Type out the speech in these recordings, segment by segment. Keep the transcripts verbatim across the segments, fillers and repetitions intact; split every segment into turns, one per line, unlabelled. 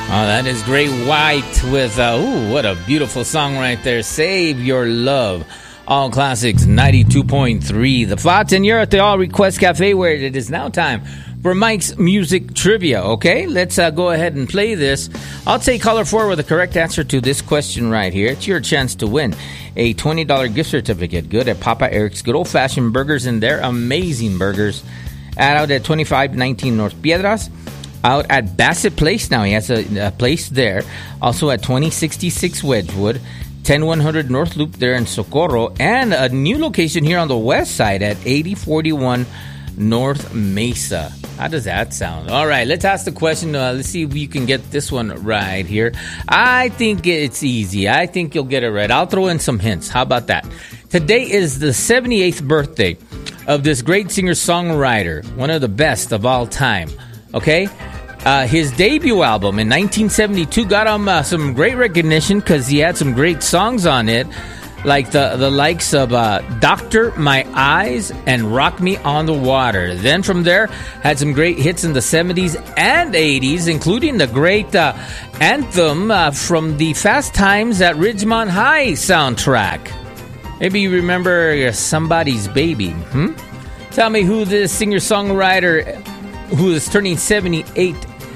Oh, that is Great White with, uh, ooh, what a beautiful song right there. Save Your Love. All Classics ninety-two point three. The Flats, and you're at the All Request Cafe, where it is now time for Mike's Music Trivia, okay? Let's uh, go ahead and play this. I'll take caller four with the correct answer to this question right here. It's your chance to win a twenty dollars gift certificate. Good at Papa Eric's Good Old Fashioned Burgers, and their amazing burgers. Out at twenty-five nineteen North Piedras. Out at Bassett Place now. He has a, a place there. Also at twenty sixty-six Wedgwood. ten one hundred North Loop there in Socorro. And a new location here on the west side at eighty forty-one North Mesa. How does that sound? All right, let's ask the question. Uh, let's see if you can get this one right here. I think it's easy. I think you'll get it right. I'll throw in some hints. How about that? Today is the seventy-eighth birthday of this great singer-songwriter, one of the best of all time. Okay? Uh, his debut album in nineteen seventy-two got him uh, some great recognition because he had some great songs on it, like the, the likes of uh, Doctor My Eyes and Rock Me on the Water. Then from there, had some great hits in the seventies and eighties, including the great uh, anthem uh, from the Fast Times at Ridgemont High soundtrack. Maybe you remember Somebody's Baby. Hmm? Tell me who this singer-songwriter who is turning seventy-eight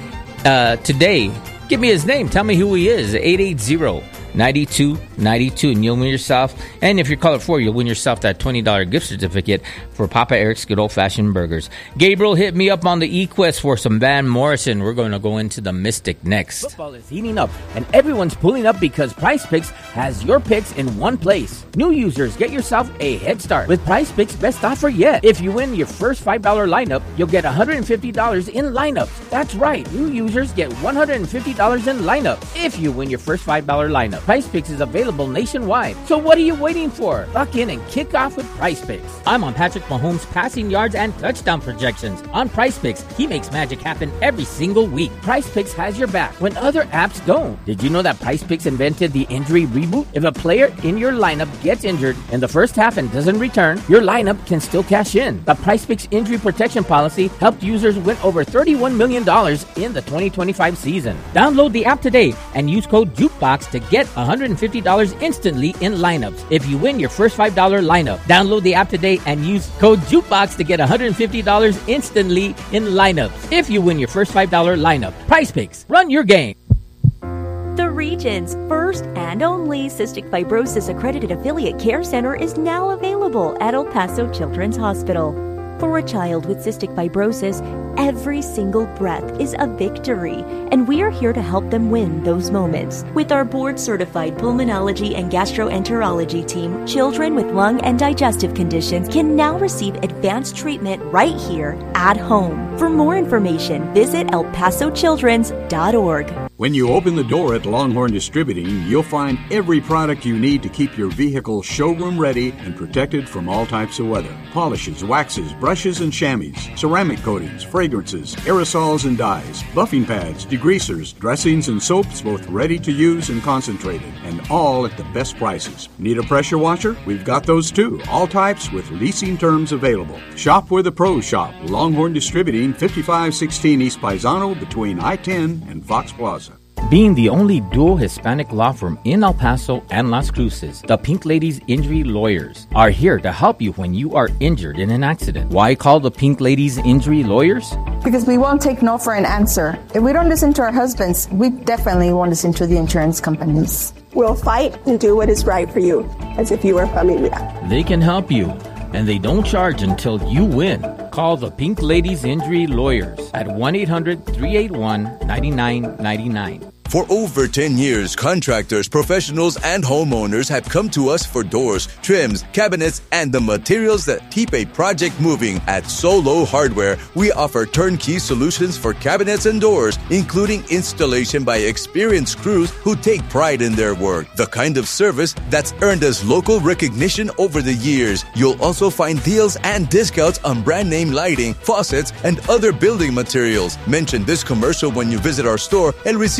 uh, today. Give me his name. Tell me who he is. eight eight zero, nine two nine two. And you'll win yourself. And if you're caller four, you'll win yourself that twenty dollars gift certificate for Papa Eric's Good Old Fashioned Burgers. Gabriel hit me up on the E-Quest for some Van Morrison. We're going to go into the Mystic next.
Football is heating up, and everyone's pulling up because Prize Picks has your picks in one place. New users, get yourself a head start with Prize Picks' best offer yet. If you win your first five dollars lineup, you'll get one hundred fifty dollars in lineups. That's right, new users get one hundred fifty dollars in lineup if you win your first five dollars lineup. Prize Picks is available nationwide, so what are you waiting for? Lock in and kick off with Prize Picks. I'm on Patrick Mahomes' passing yards and touchdown projections. On Prize Picks, he makes magic happen every single week. Prize Picks has your back when other apps don't. Did you know that Prize Picks invented the injury reboot? If a player in your lineup gets injured in the first half and doesn't return, your lineup can still cash in. The Prize Picks injury protection policy helped users win over thirty-one million dollars in the twenty twenty-five season. Download the app today and use code JUKEBOX to get one hundred fifty dollars instantly in lineups if you win your first five dollars lineup. Download the app today and use code JUKEBOX to get one hundred fifty dollars instantly in lineups if you win your first five dollars lineup. Prize Picks. Run your game.
The region's first and only cystic fibrosis accredited affiliate care center is now available at El Paso Children's Hospital. For a child with cystic fibrosis, every single breath is a victory, and we are here to help them win those moments. With our board-certified pulmonology and gastroenterology team, children with lung and digestive conditions can now receive advanced treatment right here at home. For more information, visit el paso childrens dot org.
When you open the door at Longhorn Distributing, you'll find every product you need to keep your vehicle showroom ready and protected from all types of weather. Polishes, waxes, brushes and chamois, ceramic coatings, fragrances, aerosols and dyes, buffing pads, degreasers, dressings and soaps, both ready to use and concentrated, and all at the best prices. Need a pressure washer? We've got those too, all types with leasing terms available. Shop where the pros shop. Longhorn Distributing, fifty-five sixteen East Paisano between I ten and Fox Plaza.
Being the only dual Hispanic law firm in El Paso and Las Cruces, the Pink Ladies Injury Lawyers are here to help you when you are injured in an accident. Why call the Pink Ladies Injury Lawyers?
Because we won't take no for an answer. If we don't listen to our husbands, we definitely won't listen to the insurance companies.
We'll fight and do what is right for you, as if you were familia.
They can help you, and they don't charge until you win. Call the Pink Ladies Injury Lawyers at one eight hundred three eight one nine nine nine nine.
For over ten years, contractors, professionals, and homeowners have come to us for doors, trims, cabinets, and the materials that keep a project moving. At Solo Hardware, we offer turnkey solutions for cabinets and doors, including installation by experienced crews who take pride in their work. The kind of service that's earned us local recognition over the years. You'll also find deals and discounts on brand name lighting, faucets, and other building materials. Mention this commercial when you visit our store and receive a ten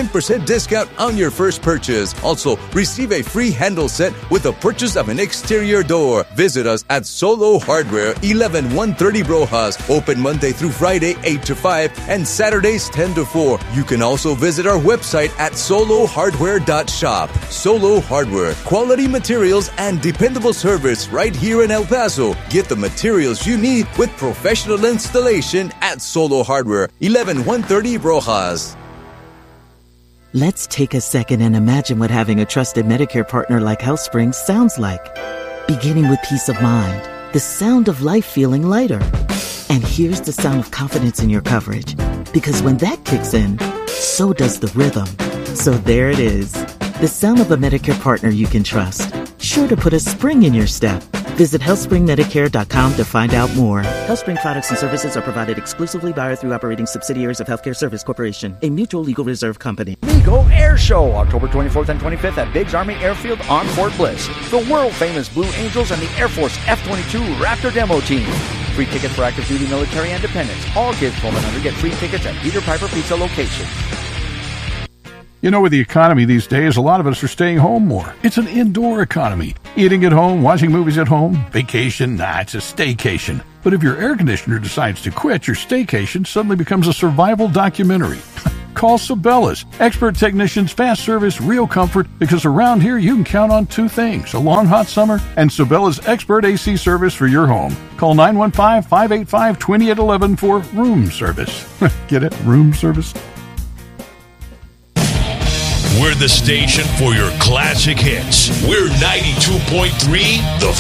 ten percent discount on your first purchase. Also, receive a free handle set with the purchase of an exterior door. Visit us at Solo Hardware, eleven one thirty Rojas. Open Monday through Friday, eight to five, and Saturdays, ten to four. You can also visit our website at solo hardware dot shop. Solo Hardware, quality materials and dependable service right here in El Paso. Get the materials you need with professional installation at Solo Hardware, eleven one thirty Rojas.
Let's take a second and imagine what having a trusted Medicare partner like HealthSpring sounds like. Beginning with peace of mind, the sound of life feeling lighter. And here's the sound of confidence in your coverage. Because when that kicks in, so does the rhythm. So there it is. The sound of a Medicare partner you can trust. Sure to put a spring in your step. Visit health spring medicare dot com to find out more. HealthSpring products and services are provided exclusively by or through operating subsidiaries of Healthcare Service Corporation, a mutual legal reserve company.
Migo Air Show, October twenty-fourth and twenty-fifth at Biggs Army Airfield on Fort Bliss. The world-famous Blue Angels and the Air Force F twenty-two Raptor demo team. Free tickets for active duty military and dependents. All kids twelve and under get free tickets at Peter Piper Pizza locations.
You know, with the economy these days, a lot of us are staying home more. It's an indoor economy. Eating at home, watching movies at home, vacation, nah, it's a staycation. But if your air conditioner decides to quit, your staycation suddenly becomes a survival documentary. Call Sabellas. Expert technicians, fast service, real comfort, because around here you can count on two things, a long hot summer and Sabellas expert A C service for your home. Call nine one five, five eight five, two eight one one for room service. Get it? Room service?
We're the station for your classic hits. We're ninety-two point three The